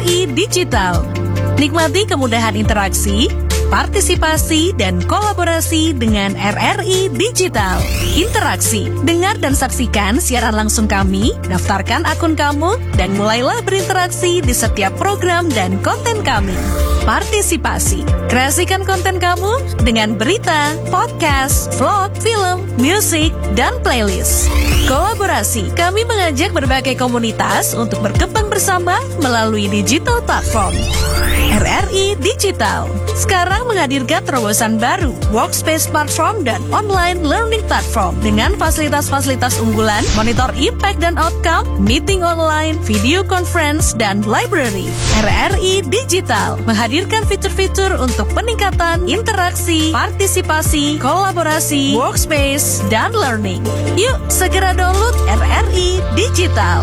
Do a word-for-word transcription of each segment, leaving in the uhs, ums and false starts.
I Digital. Nikmati kemudahan interaksi, partisipasi, dan kolaborasi dengan R R I Digital. Interaksi, dengar dan saksikan siaran langsung kami, daftarkan akun kamu, dan mulailah berinteraksi di setiap program dan konten kami. Partisipasi, kreasikan konten kamu dengan berita, podcast, vlog, film, musik, dan playlist. Kolaborasi, kami mengajak berbagai komunitas untuk berkembang bersama melalui digital platform. R R I Digital sekarang menghadirkan terobosan baru, workspace platform dan online learning platform dengan fasilitas-fasilitas unggulan, monitor impact dan outcome, meeting online, video conference, dan library. R R I Digital menghadirkan fitur-fitur untuk peningkatan interaksi, partisipasi, kolaborasi, workspace, dan learning. Yuk, segera download R R I Digital.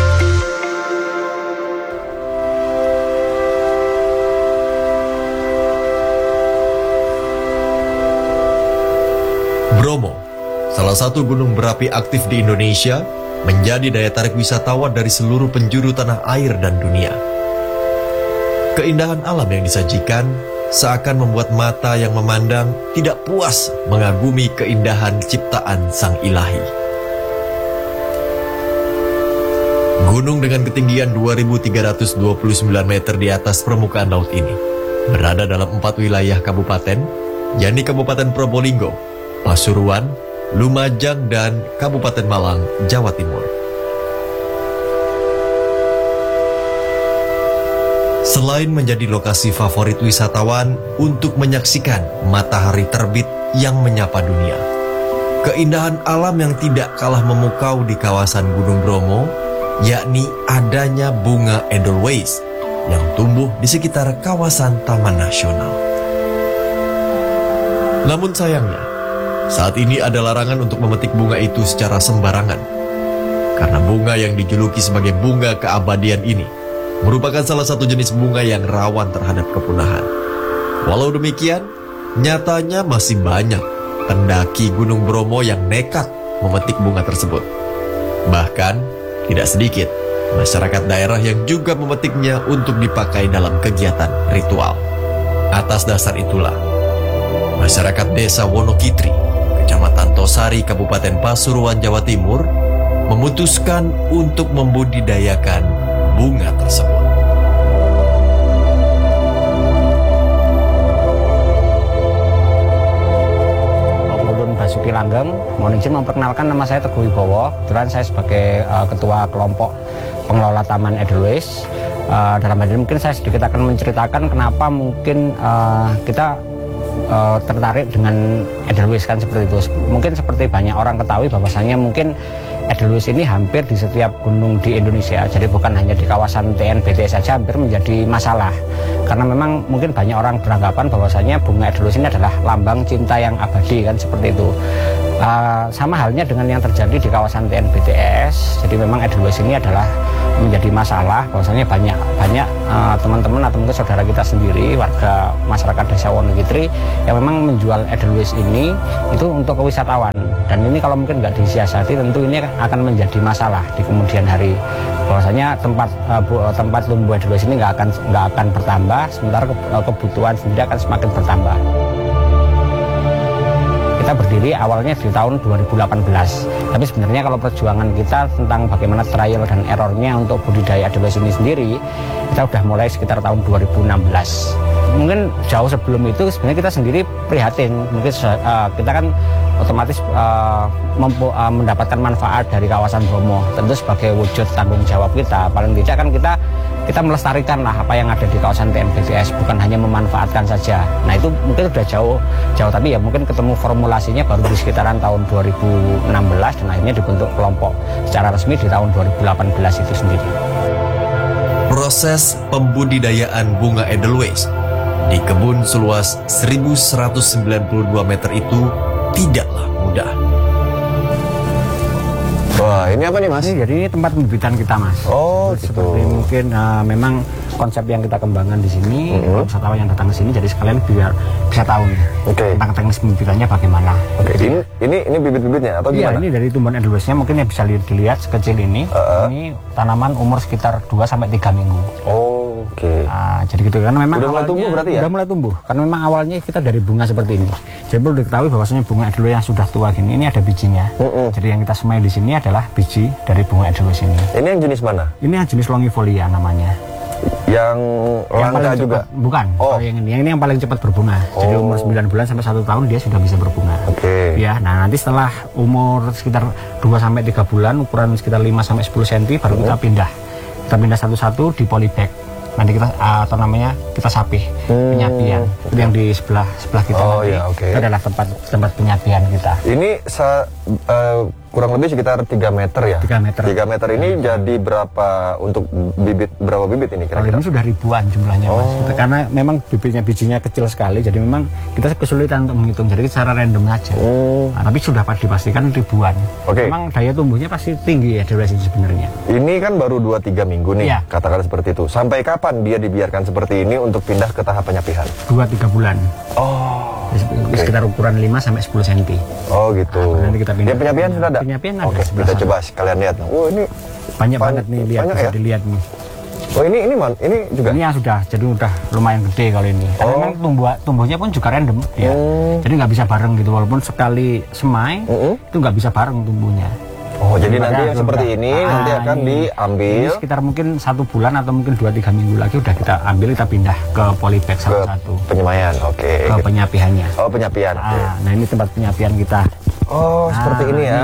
Bromo, salah satu gunung berapi aktif di Indonesia, menjadi daya tarik wisatawan dari seluruh penjuru tanah air dan dunia. Keindahan alam yang disajikan seakan membuat mata yang memandang tidak puas mengagumi keindahan ciptaan Sang Ilahi. Gunung dengan ketinggian dua ribu tiga ratus dua puluh sembilan meter di atas permukaan laut ini berada dalam empat wilayah kabupaten, yakni Kabupaten Probolinggo, Pasuruan, Lumajang, dan Kabupaten Malang, Jawa Timur. Selain menjadi lokasi favorit wisatawan untuk menyaksikan matahari terbit yang menyapa dunia, keindahan alam yang tidak kalah memukau di kawasan Gunung Bromo, yakni adanya bunga Edelweiss yang tumbuh di sekitar kawasan Taman Nasional. Namun sayangnya, saat ini ada larangan untuk memetik bunga itu secara sembarangan, karena bunga yang dijuluki sebagai bunga keabadian ini merupakan salah satu jenis bunga yang rawan terhadap kepunahan. Walau demikian, nyatanya masih banyak pendaki Gunung Bromo yang nekat memetik bunga tersebut. Bahkan, tidak sedikit masyarakat daerah yang juga memetiknya untuk dipakai dalam kegiatan ritual. Atas dasar itulah, masyarakat desa Wonokitri, Kecamatan Tosari, Kabupaten Pasuruan, Jawa Timur, memutuskan untuk membudidayakan bunga tersebut. Ulun Basuki Langgeng, mohon izin memperkenalkan, nama saya Teguh Wibowo. Kebetulan saya sebagai uh, ketua kelompok pengelola Taman Edelweiss. Uh, dalam hal ini mungkin saya sedikit akan menceritakan kenapa mungkin uh, kita Uh, tertarik dengan Edelweiss kan seperti itu. Mungkin seperti banyak orang ketahui bahwasanya mungkin Edelweiss ini hampir di setiap gunung di Indonesia. Jadi bukan hanya di kawasan T N B T saja hampir menjadi masalah. Karena memang mungkin banyak orang beranggapan bahwasanya bunga Edelweiss ini adalah lambang cinta yang abadi kan seperti itu. Uh, sama halnya dengan yang terjadi di kawasan T N B T S. Jadi memang Edelweiss ini adalah menjadi masalah bahwasanya banyak banyak uh, teman-teman atau mungkin saudara kita sendiri, warga masyarakat desa Wonokitri yang memang menjual Edelweiss ini itu untuk wisatawan. Dan ini kalau mungkin nggak disiasati tentu ini akan menjadi masalah di kemudian hari. Bahwasanya tempat uh, bu, tempat tumbuh Edelweiss ini nggak akan nggak akan bertambah, sementara ke, uh, kebutuhan sendiri akan semakin bertambah. Kita berdiri awalnya di tahun dua ribu delapan belas, tapi sebenarnya kalau perjuangan kita tentang bagaimana trial dan errornya untuk budidaya Edelweiss ini sendiri, kita sudah mulai sekitar tahun dua ribu enam belas. Mungkin jauh sebelum itu sebenarnya kita sendiri prihatin, mungkin uh, kita kan otomatis uh, mempu, uh, mendapatkan manfaat dari kawasan Bromo. Tentu sebagai wujud tanggung jawab kita, paling tidak kan kita kita melestarikan lah apa yang ada di kawasan T N B T S, bukan hanya memanfaatkan saja. Nah itu mungkin sudah jauh jauh tapi ya mungkin ketemu formulasinya baru di sekitaran tahun dua ribu enam belas dan akhirnya dibentuk kelompok secara resmi di tahun dua ribu delapan belas itu sendiri. Proses pembudidayaan bunga Edelweiss di kebun seluas seribu seratus sembilan puluh dua meter itu tidaklah mudah. Wah, ini apa nih Mas? Jadi ini tempat pembibitan kita Mas. Oh, gitu. Seperti mungkin uh, memang konsep yang kita kembangkan di sini, mm-hmm. wisatawan yang datang ke sini, jadi sekalian biar bisa tahu nih okay. tentang teknis pembibitannya bagaimana. Oke, okay. ini ini ini bibit-bibitnya atau Iya, gimana? ini dari tumbuhan Edelweissnya mungkin yang bisa dilihat sekecil ini. Uh-uh. Ini tanaman umur sekitar dua sampai tiga minggu. Oh. Oke. Nah, jadi gitu karena memang Udah mulai awalnya- tumbuh berarti ya? Udah mulai tumbuh karena memang awalnya kita dari bunga seperti ini. Jadi perlu diketahui bahwasanya bunga edelweiss yang sudah tua gini ini ada bijinya. Mm-mm. Jadi yang kita semai di sini adalah biji dari bunga edelweiss ini. Ini yang jenis mana? Ini yang jenis longifolia namanya. Yang Yang langka paling juga? cepat- bukan. Oh. Kalau yang ini, yang ini yang paling cepat berbunga. Jadi Oh. umur sembilan bulan sampai satu tahun dia sudah bisa berbunga. Oke. Ya, nah nanti setelah umur sekitar dua sampai tiga bulan, ukuran sekitar lima sampai sepuluh sentimeter baru kita pindah. Kita pindah satu-satu di polybag. Nanti kita uh, atau namanya kita sapih Hmm. penyapian. Itu yang di sebelah sebelah kita Oh, nanti. ya, oke. Itu adalah tempat tempat penyapian kita. Ini sa- eh, kurang lebih sekitar tiga meter ya? tiga meter. tiga meter ini jadi berapa untuk bibit, berapa bibit ini Kalau kira-kira? ini sudah ribuan jumlahnya mas. Oh. Kita- karena memang bibitnya bijinya kecil sekali, jadi memang kita kesulitan untuk menghitung. Jadi secara random saja. Hmm. Nah, tapi sudah pasti dipastikan ribuan. Oke. Memang daya tumbuhnya pasti tinggi ya edelweiss ini sebenarnya. Ini kan baru dua tiga minggu nih, Iya. katakan seperti itu. Sampai kapan dia dibiarkan seperti ini untuk pindah ke tahap penyapihan? Dua tiga bulan. Oh, Sekitar ukuran lima sampai sepuluh sentimeter. oh gitu. Nah, nanti kita pindah. Dia penyapihan sudah ada? Penyapian ada Oke, sebelah kita sana. coba sekalian lihat. Oh ini Banyak Pan- banget nih, lihat banyak bisa ya? dilihat nih. Oh ini ini man, ini juga. Ini yang sudah, jadi udah lumayan gede kalau ini. Karena Oh. memang tumbuh tumbuhnya pun juga random ya. Hmm. Jadi nggak bisa bareng gitu, walaupun sekali semai Mm-mm. itu nggak bisa bareng tumbuhnya. Oh jadi nanti Daripada yang seperti udah- ini Ah, nanti akan ini. diambil Ini sekitar mungkin satu bulan atau mungkin dua tiga minggu lagi udah kita ambil, kita pindah ke polybag ke satu-satu penyemaian. Oke. ke penyapiannya. Oh penyapian. oke. Ah, nah ini tempat penyapian kita. Oh seperti Ah, ini ya.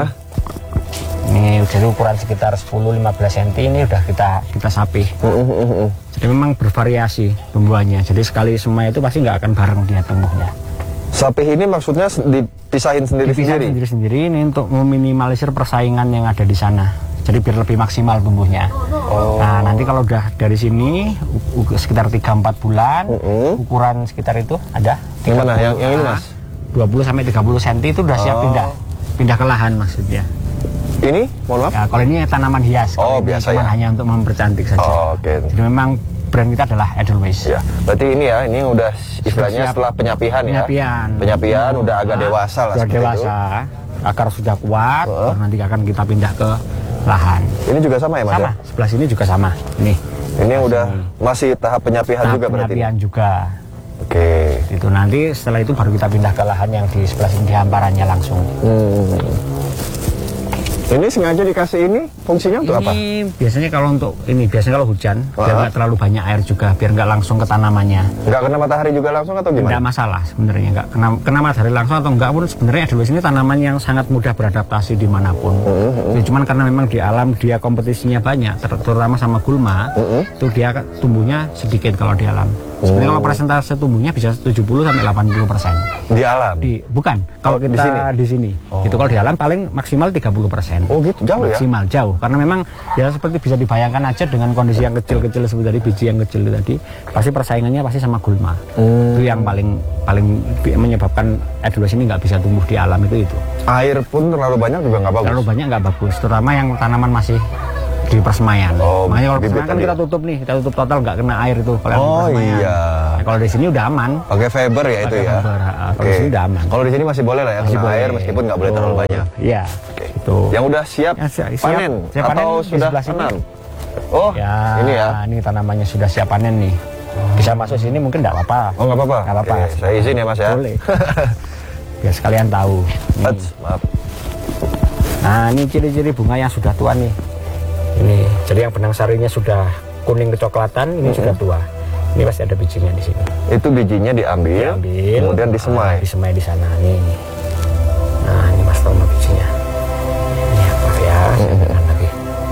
Ini jadi ukuran sekitar sepuluh sampai lima belas sentimeter ini udah kita kita sapih. Jadi memang bervariasi tumbuhannya. Jadi sekali semai itu pasti nggak akan bareng dia tumbuhnya. Sapih ini maksudnya se- dipisahin Dipisah sendiri-sendiri. sendiri-sendiri ini untuk meminimalisir persaingan yang ada di sana. Jadi biar lebih maksimal tumbuhnya. Oh. Nah nanti kalau udah dari sini u- u- sekitar tiga empat bulan, Mm-mm. ukuran sekitar itu ada. Yang mana? Yang yang ini mas? dua puluh sampai tiga puluh sentimeter itu udah siap Oh. pindah. Pindah ke lahan maksudnya. Ini? Mohon maaf. Ya, kalau ini tanaman hias. Oh, Kalau ini biasa cuma ya? hanya untuk mempercantik saja. Oh, oke. Jadi memang brand kita adalah Edelweiss. Ya, berarti ini ya, ini udah istilahnya siap. setelah penyapihan ya. Penyapian. Penyapian Hmm. udah agak Nah, dewasa lah Sudah seperti dewasa. Akar sudah kuat. Heeh. Baru nanti akan kita pindah ke lahan. itu. Ini juga sama ya mas Sama. ya? Sebelah sini juga sama. Nih. Ini yang udah masih tahap penyapihan Tahap juga berarti. penyapian ini? juga. Oke. Itu nanti setelah itu baru kita pindah ke lahan yang di sebelah sini, di hamparannya langsung. Hmm. Ini sengaja dikasih ini fungsinya untuk apa? Ini biasanya kalau untuk ini biasanya kalau hujan biar Ah. nggak terlalu banyak air juga, biar nggak langsung ke tanamannya. Nggak kena matahari juga langsung atau Tidak gimana? masalah sebenarnya, nggak kena, kena matahari langsung atau enggak pun sebenarnya Edelweiss ini tanaman yang sangat mudah beradaptasi dimanapun. Ya, cuman karena memang di alam dia kompetisinya banyak, ter- terutama sama gulma, itu dia tumbuhnya sedikit kalau di alam. Sebenarnya kalau persentase tumbuhnya bisa tujuh puluh sampai delapan puluh persen. Di alam. Di bukan kalau Oh, di kita sini? di sini, itu kalau di alam paling maksimal tiga puluh persen. Oh gitu, jauh ya? Maksimal jauh karena memang ya seperti bisa dibayangkan aja dengan kondisi yang kecil-kecil seperti tadi, biji yang kecil itu tadi, pasti persaingannya pasti sama gulma. Hmm. Itu yang paling paling bi- menyebabkan Edelweiss ini nggak bisa tumbuh di alam itu itu. Air pun terlalu banyak juga nggak bagus. Terlalu banyak nggak bagus, terutama yang tanaman masih di persemaian. Oh, Makanya kalau bibit persemaian kan tadi. kita tutup nih, kita tutup total nggak kena air itu kalau yang di Oh, persemaian. iya. Nah, kalau di sini udah aman. Pakai fiber ya itu Pakai ya. fiber, ha, ha. Kalau Oke. di sini udah aman. Kalau di sini masih boleh lah ya, Masih kena boleh. air meskipun nggak boleh terlalu Oh, banyak. Iya. Oke. Itu. Yang udah siap, Ya, siap- siap- panen siap panen atau di sudah sebelah sini. tanam? Oh, Ya, ini ya. ini tanamannya sudah siap panen nih. Bisa masuk sini mungkin nggak apa-apa. Oh nggak apa-apa. Nggak apa-apa. Oke, saya izin ya mas ya. Boleh. Biar sekalian tahu. Nih. Ats, maaf. Nah, ini ciri-ciri bunga yang sudah tua nih. Ini, jadi yang benang sarinya sudah kuning kecoklatan, ini sudah tua. Ini pasti ada bijinya di sini. Itu bijinya diambil, Diambil, kemudian disemai. ah, disemai di sana nih. Nah, ini Mas Tomo bijinya. Ini apa ya? Saya tekan lagi.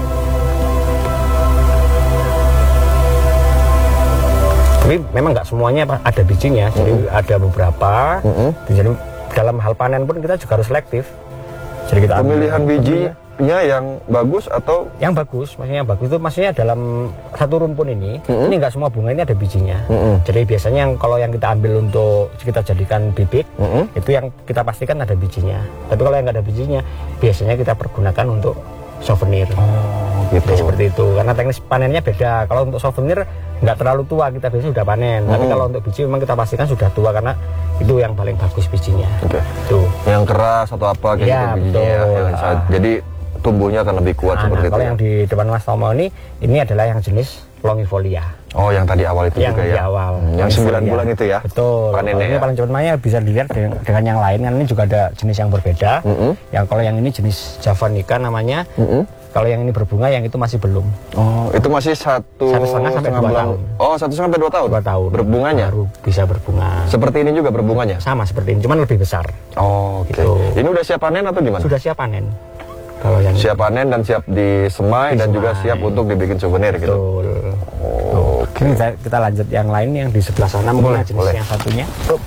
Tapi memang nggak semuanya Pak, ada bijinya, jadi ada beberapa. Jadi dalam hal panen pun kita juga harus selektif. Jadi kita ambil- Pemilihan bijinya yang bagus atau yang bagus, maksudnya yang bagus itu maksudnya dalam satu rumpun ini, ini nggak semua bunga ini ada bijinya. Jadi biasanya yang kalau yang kita ambil untuk kita jadikan bibit, itu yang kita pastikan ada bijinya. Tapi kalau yang nggak ada bijinya, biasanya kita pergunakan untuk souvenir. gitu. Jadi seperti itu, karena teknis panennya beda. Kalau untuk souvenir nggak terlalu tua, kita biasanya sudah panen. Tapi kalau untuk biji memang kita pastikan sudah tua karena itu yang paling bagus bijinya. Oke. Tuh. yang keras atau apa kayak Iya, gitu bijinya ya. betul. Yang saat- jadi tumbuhnya akan lebih kuat Nah, seperti nah, itu. kalau ya. yang di depan Mas Tomo ini, ini adalah yang jenis longifolia. Oh, yang tadi awal itu Yang juga di ya? awal. Hmm, yang sembilan Longifolia. bulan itu ya? Betul. Panennya Kalau ini ya? paling cepat mainnya bisa dilihat dengan, dengan yang lain, kan ini juga ada jenis yang berbeda. Mm-mm. Yang kalau yang ini jenis Javanica namanya. Mm-mm. Kalau yang ini berbunga, yang itu masih belum. Oh, itu masih satu Satu setengah sampai dua bulan. tahun. Oh, satu setengah sampai dua tahun? Dua tahun. Berbunganya? Baru bisa berbunga. Seperti ini juga berbunganya? Sama seperti ini, cuman lebih besar. Oh, oke. Gitu. Ini udah siap panen atau gimana? Sudah siap panen. Kalau yang Siap panen dan siap disemai dan juga siap untuk dibikin souvenir gitu. betul. Oh, oke. Ini kita, kita lanjut yang lain yang di sebelah sana, mungkin Boleh, jenis boleh. yang satunya.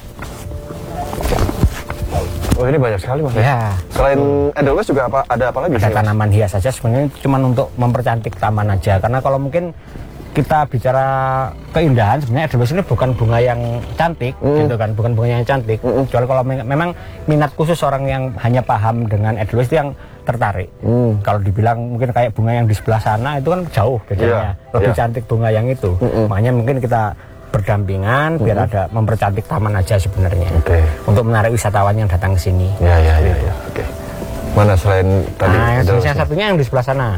Oh, ini banyak sekali Mas. Ya. Selain Edelweiss juga apa ada apa lagi Ada sih, Mas? tanaman hias saja, sebenarnya cuma untuk mempercantik taman aja. Karena kalau mungkin kita bicara keindahan, sebenarnya Edelweiss ini bukan bunga yang cantik, Mm. gitu kan, bukan bunga yang cantik. Mm-mm. Kecuali kalau me- memang minat khusus orang yang hanya paham dengan Edelweiss itu yang tertarik. Mm. Kalau dibilang mungkin kayak bunga yang di sebelah sana itu kan jauh bedanya, Iya, lebih iya. cantik bunga yang itu. Mm-mm. Makanya mungkin kita berdampingan biar ada mempercantik taman aja sebenarnya. Oke. Untuk menarik wisatawan yang datang ke sini. Ya, ya, ya, ya. Oke. Mana selain tadi Nah, yang Edelweiss? jenis yang satunya yang di sebelah sana.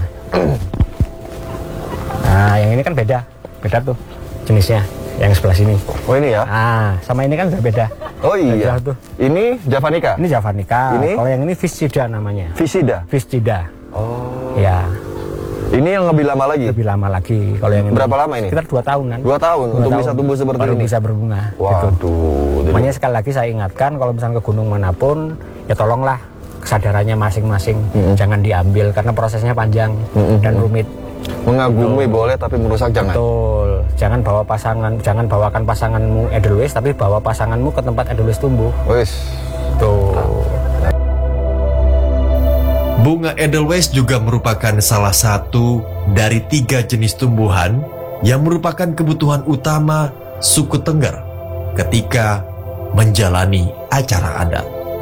Nah, yang ini kan beda, beda tuh jenisnya, yang sebelah sini. Oh, ini ya? Ah, sama ini kan udah beda. Oh iya. Beda tuh. Ini Javanica? Ini Javanica. Ini? Kalau yang ini Viscida namanya. Viscida? Viscida. Oh. Ya, Ini yang lebih lama lagi? lebih lama lagi. Kalau yang ini Berapa lama ini? Sekitar dua tahunan. Dua tahun untuk bisa tumbuh seperti baru ini? bisa berbunga. Gitu. Waduh. ini- Makanya sekali lagi saya ingatkan, kalau misalnya ke gunung manapun, ya tolonglah kesadarannya masing-masing, jangan diambil karena prosesnya panjang Mm-mm. dan rumit. Mengagumi boleh tapi merusak jangan. Betul. Jangan bawa pasangan, jangan bawakan pasanganmu Edelweiss, tapi bawa pasanganmu ke tempat Edelweiss tumbuh. Wis. Tuh. Bunga Edelweiss juga merupakan salah satu dari tiga jenis tumbuhan yang merupakan kebutuhan utama suku Tengger ketika menjalani acara adat.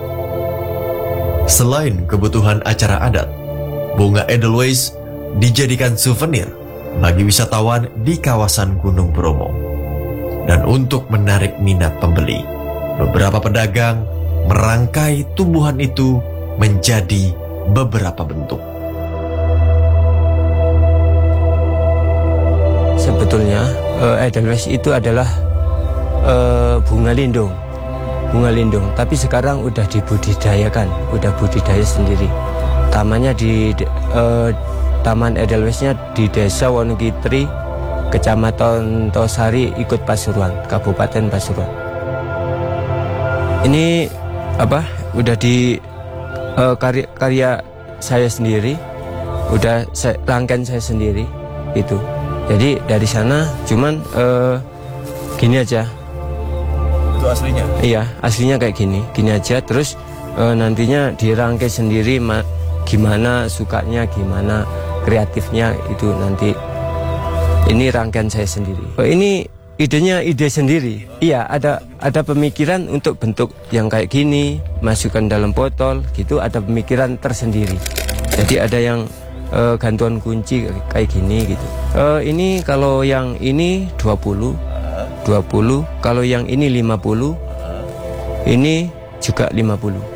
Selain kebutuhan acara adat, bunga Edelweiss dijadikan souvenir bagi wisatawan di kawasan Gunung Bromo. Dan untuk menarik minat pembeli, beberapa pedagang merangkai tumbuhan itu menjadi beberapa bentuk. Sebetulnya uh, Edelweiss itu adalah uh, bunga lindung, bunga lindung. Tapi sekarang udah dibudidayakan, udah budidaya sendiri. Tamannya di uh, Taman Edelweissnya di Desa Wonogiri, Kecamatan Tosari, ikut Pasuruan, Kabupaten Pasuruan. Ini apa? Udah di uh, karya, karya saya sendiri, udah saya, rangkaian saya sendiri itu. Jadi dari sana cuman uh, gini aja. Itu aslinya? Iya, aslinya kayak gini, gini aja. Terus uh, nantinya dirangkai sendiri, ma- gimana sukanya, gimana kreatifnya itu nanti. Ini rangkaian saya sendiri. Oh, ini idenya ide sendiri. Iya, ada ada pemikiran untuk bentuk yang kayak gini, masukkan dalam botol, gitu. Ada pemikiran tersendiri. Jadi ada yang uh, gantungan kunci kayak gini gitu. Uh, ini kalau yang ini dua puluh, dua puluh. Kalau yang ini lima puluh, ini juga lima puluh.